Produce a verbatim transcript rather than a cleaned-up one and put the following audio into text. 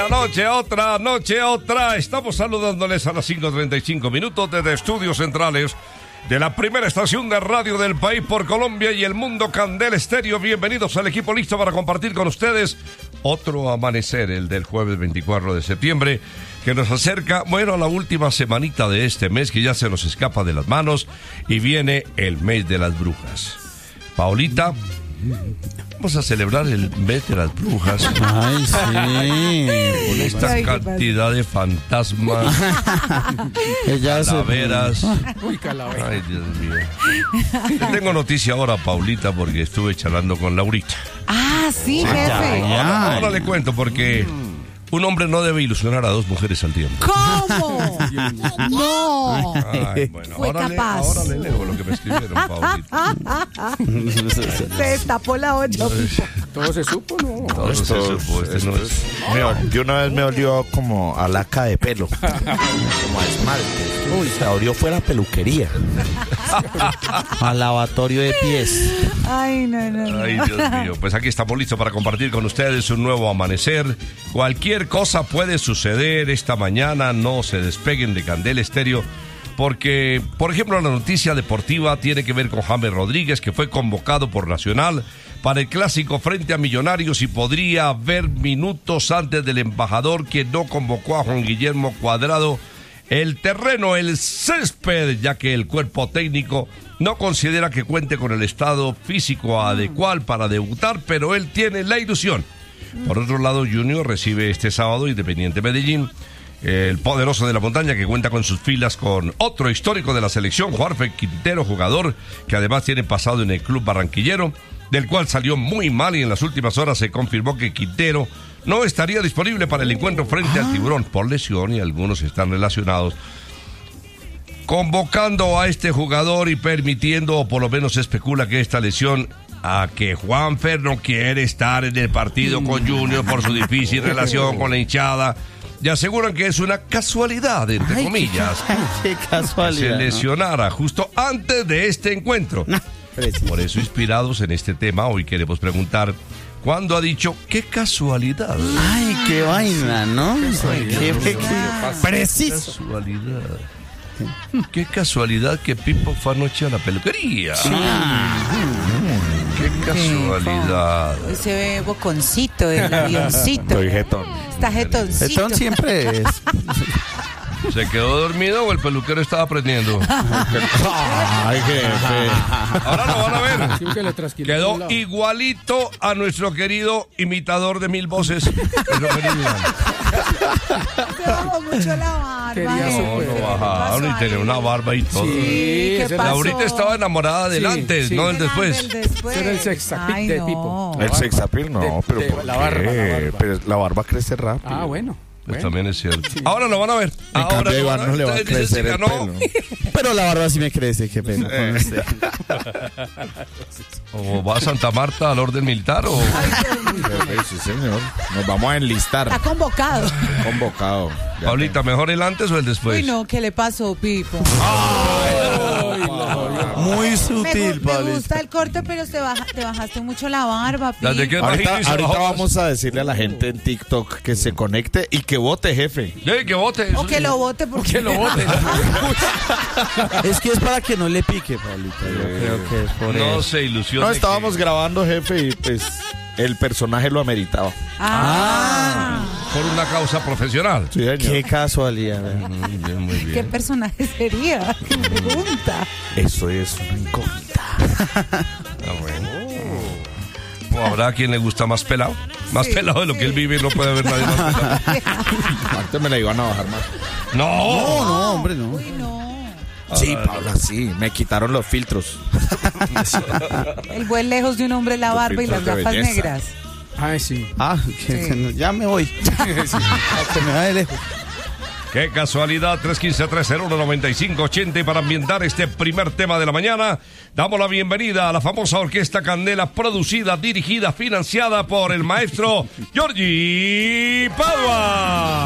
Otra noche, otra noche, otra. Estamos saludándoles a las cinco treinta y cinco minutos desde Estudios Centrales de la primera estación de radio del país por Colombia y el mundo, Candela Estéreo. Bienvenidos al equipo listo para compartir con ustedes otro amanecer, el del jueves veinticuatro de septiembre, que nos acerca, bueno, a la última semanita de este mes que ya se nos escapa de las manos y viene el mes de las brujas. Paolita, vamos a celebrar el mes de las brujas. Ay, sí. Con esta Ay, cantidad de fantasmas, calaveras. Uy, calavera. Ay, Dios mío. Te tengo noticia ahora, Paulita, porque estuve charlando con Laurita. Ah, sí, jefe. Ahora, ahora le cuento, porque un hombre no debe ilusionar a dos mujeres al tiempo. ¿Cómo? No. Ay, bueno, Fue ahora, capaz. Le, ahora le leo lo que me escribieron, Paulita. Se destapó la olla. ¿Todo se supo, no? Todo se supo, este no es... Me, de una vez me olió como a laca de pelo, como a esmalte. Uy, se abrió fuera peluquería. Al lavatorio de pies. Ay, no, no, no. Ay, Dios mío. Pues aquí estamos listos para compartir con ustedes un nuevo amanecer. Cualquier cosa puede suceder esta mañana. No se despeguen de Candela Estéreo, porque, por ejemplo, la noticia deportiva tiene que ver con James Rodríguez, que fue convocado por Nacional para el clásico frente a Millonarios y podría haber minutos antes del embajador que no convocó a Juan Guillermo Cuadrado el terreno, el césped, ya que el cuerpo técnico no considera que cuente con el estado físico adecuado para debutar, pero él tiene la ilusión. Por otro lado, Junior recibe este sábado Independiente Medellín, el poderoso de la montaña, que cuenta con sus filas con otro histórico de la selección, Juanfer Quintero, jugador que además tiene pasado en el club barranquillero, del cual salió muy mal, y en las últimas horas se confirmó que Quintero no estaría disponible para el encuentro frente ah. al Tiburón por lesión, y algunos están relacionados, convocando a este jugador y permitiendo, o por lo menos se especula que esta lesión, a que Juanfer no quiere estar en el partido con Junior por su difícil relación con la hinchada, y aseguran que es una casualidad, entre Ay, comillas, qué, qué casualidad, que se lesionara, ¿no?, justo antes de este encuentro. No. Por eso, inspirados en este tema, hoy queremos preguntar: ¿cuándo ha dicho qué casualidad? Ay, qué vaina, ¿no? Qué, qué, qué preciso. Casualidad. Qué casualidad que Pipo fue anoche a la peluquería. Sí. Qué casualidad. Hoy se ve boconcito el avioncito. Estoy jetón. Está jetoncito. Jetón siempre es. ¿Se quedó dormido o el peluquero estaba aprendiendo? Ay, jefe. Ahora lo van a ver. Quedó igualito a nuestro querido imitador de mil voces. Se bajó mucho la barba. No, no bajaron y tenía una barba y todo. Sí, ¿qué pasó? Ahorita estaba enamorada del Sí, antes, sí. no del después. El después. Era el sexapil de Pipo. El sexapil no, De- pero de ¿por la qué? barba, la barba. Pero la barba crece rápido. Ah, bueno. Pues Bueno. también es cierto. Ahora lo van a ver. En Ahora cambio, lo Iván van no le va a Ustedes dicen crecer si el ganó. pelo. Pero la barba sí me crece, qué pena. con usted. ¿O va a Santa Marta al orden militar o...? Sí, señor. Nos vamos a enlistar. Está convocado. Convocado. Ya Paulita, ¿mejor el antes o el después? Uy, no, ¿qué le pasó, Pipo? Muy Me, sutil, gu- me Paulita. gusta el corte, pero te, baja, te bajaste mucho la barba, Pipo. Las de que- Ahorita, Imagínese, ahorita bajó. vamos a decirle a la gente en TikTok que se conecte y que vote, jefe. Sí, que vote. O que lo vote porque... Que lo bote. Es que es para que no le pique, Paulita. Yo creo que es por No eso. se ilusione. No, estábamos que- grabando, jefe, y pues el personaje lo ameritaba. Ah, por una causa profesional. Sí, señor. Qué casualidad. Muy bien, muy bien. ¿qué personaje sería? ¿Qué pregunta? Eso es una incógnita. Ah, bueno. ¿O habrá quien le gusta más pelado? Más Sí, pelado de lo sí. que él vive y no puede haber nadie más pelado. Antes me la iban a bajar más. ¡No! No, no, hombre, no. Uy, no. Sí, Paula, sí. Me quitaron los filtros. El buen lejos de un hombre la barba y las filtros de gafas belleza. negras. Ay, sí. Ah, que, Sí. que no- ya me voy. Que me va de lejos. Qué casualidad. Tres uno cinco, tres cero uno, nueve cinco ocho cero. Y para ambientar este primer tema de la mañana, damos la bienvenida a la famosa Orquesta Candela, producida, dirigida, financiada por el maestro Giorgi Padua.